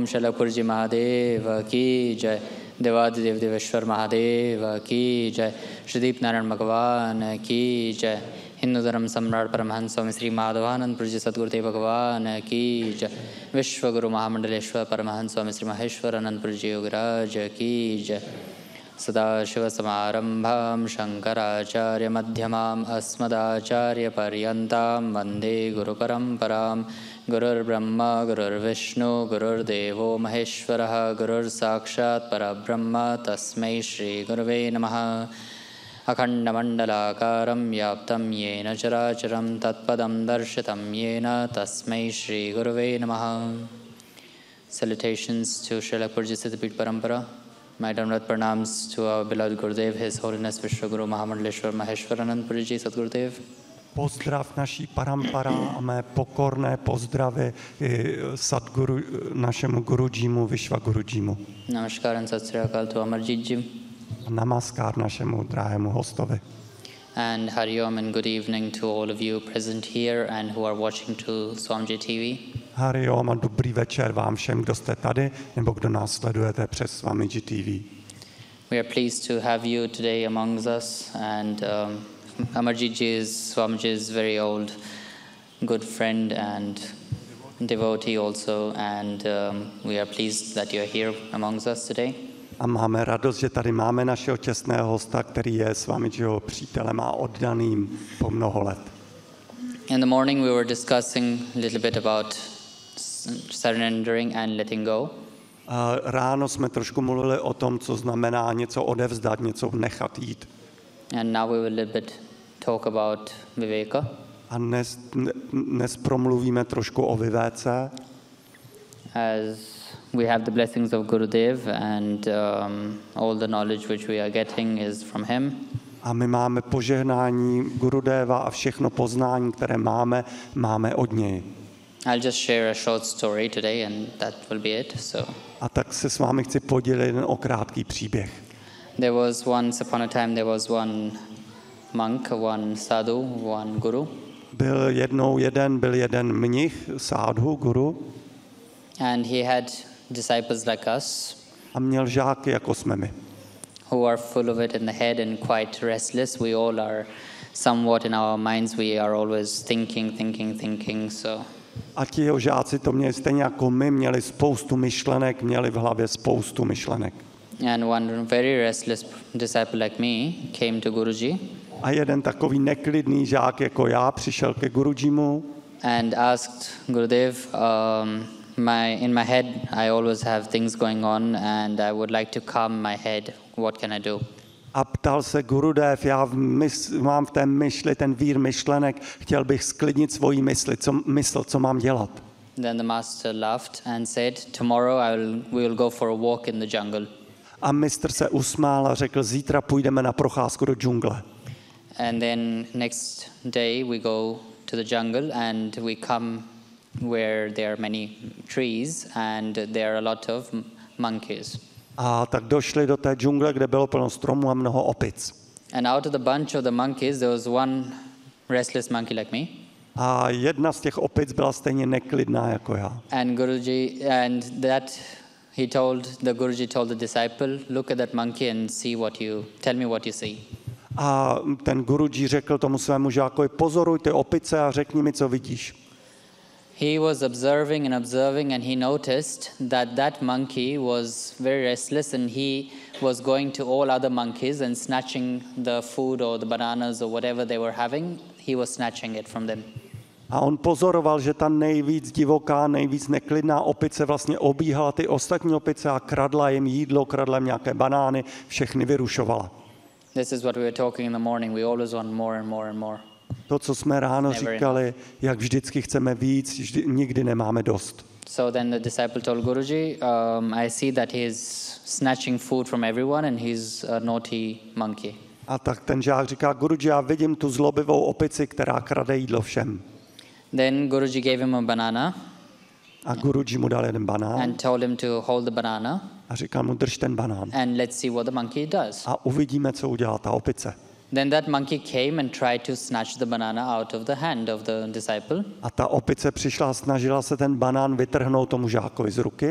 ओम शैलपुरजी महादेव की जय। देवादिदेव देवेश्वर महादेव की जय। श्रीदीप नारायण भगवान की जय। हिंदू धर्म सम्राट परमहंस स्वामी श्री माधवानंद पुरजी सद्गुरुदेव भगवान की जय। विश्वगुरु महामंडलेश्वर परमहंस स्वामी श्री महेश्वर अनंतपुरजी योगराज की जय। सदाशिवसमारंभां शंकराचार्य मध्यमाम् अस्मदाचार्य पर्यन्तां वन्दे गुरुपरम्परां। गुरुर्ब्रह्मा गुरुर्विष्णु गुरुर्देवो महेश्वरः गुरुर्साक्षात् परब्रह्म तस्मै श्रीगुरवे नमः। अखण्डमण्डलाकारं व्याप्तं येन चराचरं तत्पदं दर्शितं येन तस्मै श्रीगुरवे नमः। Salutations to Srila Purji Siddhapit Parampara. My Damrat pranams to our beloved Gurudev, His Holiness Vishwaguru Mahamandaleshwar Maheshwaranand Purji Sadgurudev. Pozdrav naší parampara a mé pokorné pozdravy Sadguru, našemu Gurujimu, Vishwagurujimu. Namaskar and Sat Sri Akal to Amarjit Ji. Namaskar našemu dráhému hostovi. And Hari Om and good evening to all of you present here and who are watching to Swamji TV. Hari Om a dobrý večer vám všem, kdo jste tady nebo kdo nás sledujete přes Swamiji TV. We are pleased to have you today amongst us, and Amarjit Ji is Swamiji's very old good friend and devotee also, and we are pleased that you are here amongst us today. A máme radost, že tady máme našeho čestného hosta, který je Swamijiho přítelem a oddaným po mnoho let. In the morning we were discussing a little bit about surrendering and letting go. Ráno jsme trošku mluvili o tom, co znamená něco odevzdat, něco nechat jít. And now we will a little bit talk about Viveka. A dnes promluvíme trošku o vivéce. As we have the blessings of Gurudev and all the knowledge which we are getting is from him. A my máme požehnání Gurudeva a všechno poznání, které máme od něj. I'll just share a short story today and that will be it. A tak se s vámi chci podělit jen o krátký příběh. There was once upon a time there was one monk, one sadhu, one guru. Byl jeden mnich, sádhu, guru. And he had disciples like us. A měl žáky, jako jsme my. Who are full of it in the head and quite restless. We all are somewhat in our minds. We are always thinking. So. A ti jeho žáci to měli stejně jako my, měli spoustu myšlenek, měli v hlavě spoustu myšlenek. And one very restless disciple like me came to Guruji. A jeden takový neklidný žák jako já přišel ke Gurujimu. And asked Gurudev, in my head I always have things going on and I would like to calm my head. What can I do? A ptal se Gurudev, já mám v té mysli ten vír myšlenek, chtěl bych sklidnit svoji mysl, co mám dělat. Then the master laughed and said, tomorrow we will go for a walk in the jungle. A mistr se usmál a řekl, zítra půjdeme na procházku do džungle. And then next day we go to the jungle and we come where there are many trees and there are a lot of monkeys. A tak došli do té džungle, kde bylo plno stromů a mnoho opic. And out of the bunch of the monkeys there was one restless monkey like me. A jedna z těch opic byla stejně neklidná jako já. And Guruji told the disciple, look at that monkey and tell me what you see. A ten Guruji řekl tomu svému žákovi, pozoruj ty opice a řekni mi, co vidíš. He was observing and he noticed that monkey was very restless and he was going to all other monkeys and snatching the food or the bananas or whatever they were having, he was snatching it from them. A on pozoroval, že ta nejvíc divoká, nejvíc neklidná opice vlastně obíhala ty ostatní opice a kradla jim jídlo, kradla jim nějaké banány, všechny vyrušovala. This is what we were talking in the morning. We always want more and more and more. To, co jsme ráno říkali, jak vždycky chceme víc, nikdy nemáme dost. So then the disciple told Guruji, I see that he is snatching food from everyone and he's a naughty monkey. A tak ten žák říká, Guruji, já vidím tu zlobivou opici, která krade jídlo všem. Then Guruji gave him a banana. A Guruji mu dal jeden banán. And told him to hold the banana. A říkal mu, drž ten banán. And let's see what the monkey does. A uvidíme, co udělá ta opice. Then that monkey came and tried to snatch the banana out of the hand of the disciple. A ta opice přišla a snažila se ten banán vytrhnout tomu žákovi z ruky.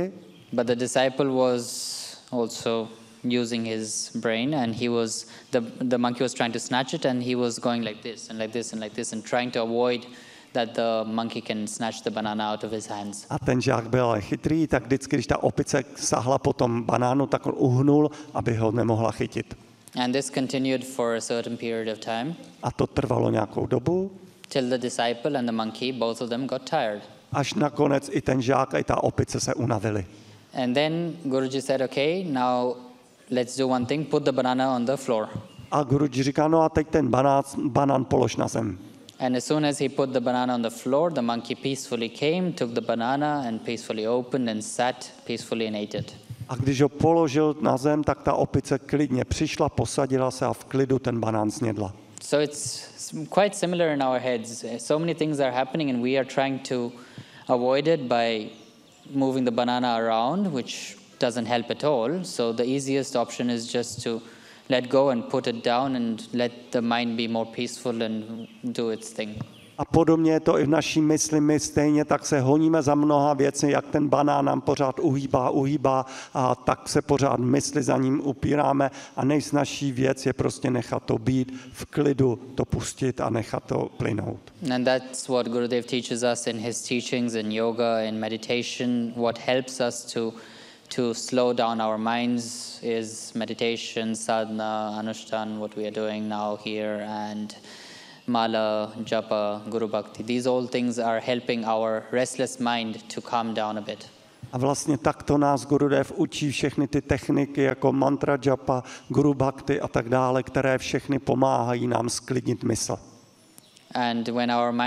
But the disciple was also using his brain, and the monkey was trying to snatch it, and he was going like this and like this and like this and trying to avoid that the monkey can snatch the banana out of his hands. A ten žák byl chytrý, tak vždycky, když ta opice sáhla po tom banánu, tak on uhnul, aby ho nemohla chytit. And this continued for a certain period of time. A to trvalo nějakou dobu, Till the disciple and the monkey, both of them got tired. až nakonec i ten žák, i ta opice se unavili. And then Guruji said, okay, now let's do one thing, put the banana on the floor. A Guruji říká, no a teď ten banán polož na zem. And as soon as he put the banana on the floor, the monkey peacefully came, took the banana and peacefully opened and sat peacefully and ate it. A když ho položil na zem, tak ta opice klidně přišla, posadila se a v klidu ten banán snědla. So it's quite similar in our heads. So many things are happening and we are trying to avoid it by moving the banana around, which doesn't help at all. So the easiest option is just to let go and put it down and let the mind be more peaceful and do its thing. A podobně je to i v naší mysli, my stejně tak se honíme za mnoha věci, jak ten banán nám pořád uhýbá a tak se pořád mysli za ním upíráme a nejsnažší věc je prostě nechat to být, v klidu to pustit a nechat to plynout. And that's what Gurudev teaches us in his teachings in yoga, in meditation. What helps us to slow down our minds is meditation, sadhana, anushthan, what we are doing now here, and mala, japa, guru bhakti. These all things are helping our restless mind to calm down a bit. A vlastně takto nás Gurudev učí všechny ty techniky jako mantra japa, guru bhakti a tak dále, které všechny pomáhají nám sklidnit mysl. And when our